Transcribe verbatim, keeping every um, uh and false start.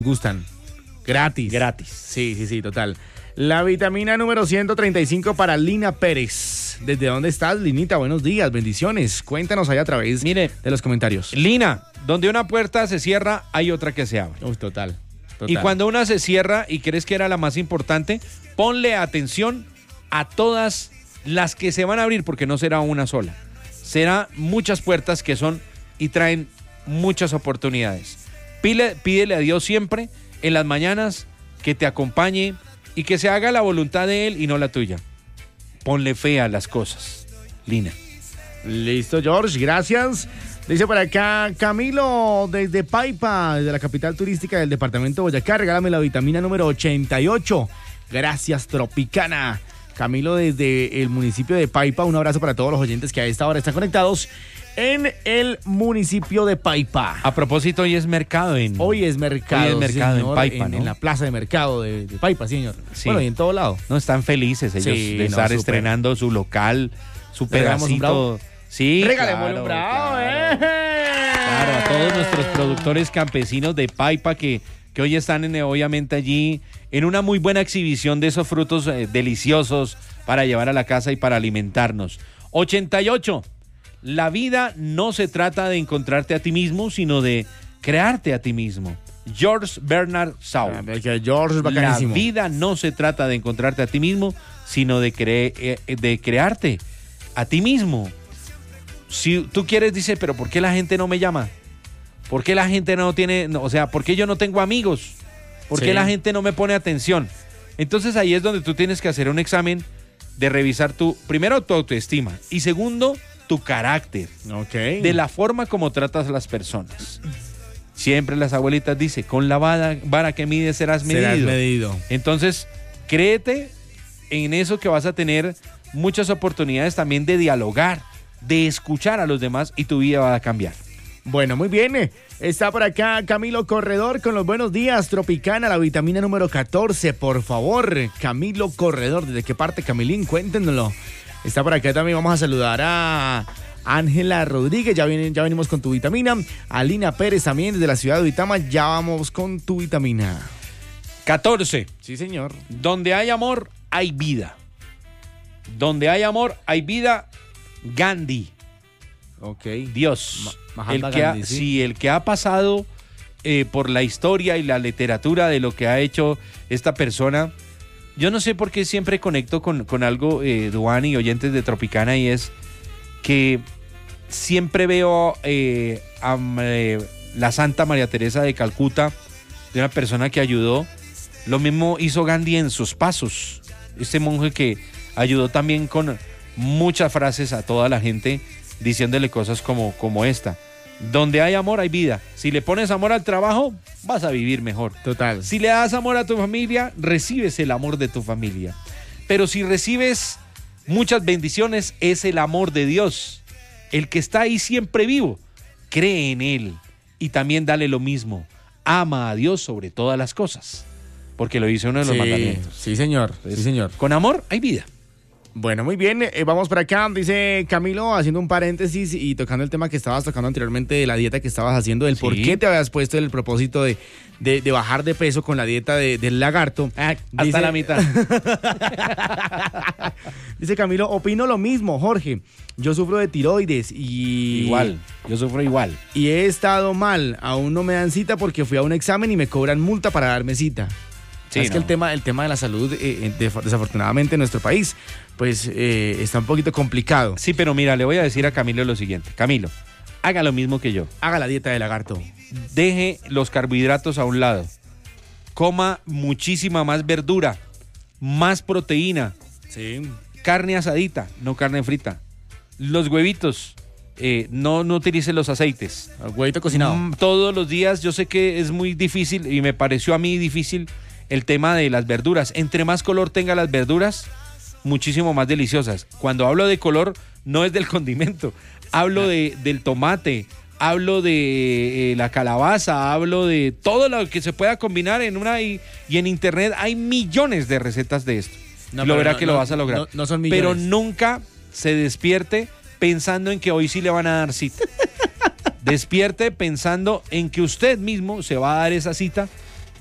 Gustan. Gratis. Gratis. Sí, sí, sí, total. La vitamina número ciento treinta y cinco para Lina Pérez. ¿Desde dónde estás, Linita? Buenos días, bendiciones. Cuéntanos ahí a través Mire, de los comentarios. Lina, donde una puerta se cierra, hay otra que se abre. Uy, total, total. Y cuando una se cierra y crees que era la más importante, ponle atención a todas las que se van a abrir, porque no será una sola. Será muchas puertas que son y traen muchas oportunidades. Pídele, pídele a Dios siempre, en las mañanas, que te acompañe y que se haga la voluntad de Él y no la tuya. Ponle fe a las cosas, Lina. Listo, George, gracias. Dice por acá, Camilo, desde Paipa, desde la capital turística del departamento de Boyacá, regálame la vitamina número ochenta y ocho. Gracias, Tropicana. Camilo, desde el municipio de Paipa, un abrazo para todos los oyentes que a esta hora están conectados en el municipio de Paipa. A propósito, hoy es mercado en... Hoy es mercado, Hoy es mercado, señor, en Paipa, en, ¿no? en la plaza de mercado de, de Paipa, señor. Sí. Bueno, y en todo lado. No, están felices ellos Sí, de no, estar súper. estrenando su local, su ¿Regalamos un bravo? pedacito. Sí, Regalémosle claro, un bravo, claro. eh. Claro, a todos nuestros productores campesinos de Paipa que, que hoy están en, obviamente allí en una muy buena exhibición de esos frutos eh, deliciosos para llevar a la casa y para alimentarnos. ochenta y ocho. La vida no se trata de encontrarte a ti mismo, sino de crearte a ti mismo. George Bernard Shaw. Ah, que George es La bacanísimo. vida no se trata de encontrarte a ti mismo, sino de, cre- eh, de crearte a ti mismo. Si tú quieres, dice, pero ¿por qué la gente no me llama? ¿Por qué la gente no tiene, no, o sea, por qué yo no tengo amigos? ¿Por qué Sí. la gente no me pone atención? Entonces ahí es donde tú tienes que hacer un examen de revisar tu, primero, tu autoestima y segundo, tu carácter, Ok. de la forma como tratas a las personas. Siempre las abuelitas dicen, con la vara, vara que mides serás medido. Serás medido. Entonces, créete en eso, que vas a tener muchas oportunidades también de dialogar, de escuchar a los demás y tu vida va a cambiar. Bueno, muy bien. eh. Está por acá Camilo Corredor con los buenos días. Tropicana, la vitamina número catorce, por favor. Camilo Corredor, ¿desde qué parte, Camilín? Cuéntenoslo. Está por acá también, vamos a saludar a Ángela Rodríguez, ya, vienen, ya venimos con tu vitamina. A Lina Pérez también, desde la ciudad de Uitama, ya vamos con tu vitamina. catorce. Sí, señor. Donde hay amor, hay vida. Donde hay amor, hay vida. Gandhi. Ok. Dios. Ma- el Mahatma que ha, Gandhi, ¿sí? sí, el que ha pasado eh, por la historia y la literatura de lo que ha hecho esta persona. Yo no sé por qué siempre conecto con, con algo, eh, Duan y oyentes de Tropicana, y es que siempre veo eh, a eh, la Santa María Teresa de Calcuta, de una persona que ayudó. Lo mismo hizo Gandhi en sus pasos. Este monje que ayudó también con muchas frases a toda la gente, diciéndole cosas como, como esta. Donde hay amor hay vida. Si le pones amor al trabajo, vas a vivir mejor. Total. Si le das amor a tu familia, recibes el amor de tu familia. Pero si recibes muchas bendiciones, es el amor de Dios. El que está ahí siempre vivo. Cree en Él y también dale lo mismo. Ama a Dios sobre todas las cosas. Porque lo dice uno de los Sí, mandamientos. sí, señor. Entonces, Sí, señor. Con amor hay vida. Bueno, muy bien, eh, vamos por acá, dice Camilo, haciendo un paréntesis y tocando el tema que estabas tocando anteriormente de la dieta que estabas haciendo, del Sí. por qué te habías puesto el propósito de, de, de bajar de peso con la dieta de- del lagarto. Ah, hasta Dice- la mitad. Dice Camilo, opino lo mismo, Jorge, yo sufro de tiroides y... Igual, yo sufro igual. Y he estado mal, aún no me dan cita porque fui a un examen y me cobran multa para darme cita. Sí, es que no. el tema, el tema de la salud, eh, de- desafortunadamente en nuestro país, pues eh, está un poquito complicado. Sí, pero mira, le voy a decir a Camilo lo siguiente. Camilo, haga lo mismo que yo. Haga la dieta de lagarto. Deje los carbohidratos a un lado. Coma muchísima más verdura, más proteína, Sí. carne asadita, no carne frita. Los huevitos, eh, no, no utilice los aceites. Huevito cocinado. Mm, todos los días, yo sé que es muy difícil y me pareció a mí difícil el tema de las verduras. Entre más color tenga las verduras, muchísimo más deliciosas. Cuando hablo de color, no es del condimento. Hablo de, del tomate, hablo de eh, la calabaza, hablo de todo lo que se pueda combinar en una y, y en internet hay millones de recetas de esto. No, lo pero verá no- que lo no- vas a lograr. no- no son millones. Pero nunca se despierte pensando en que hoy sí le van a dar cita. Despierte pensando en que usted mismo se va a dar esa cita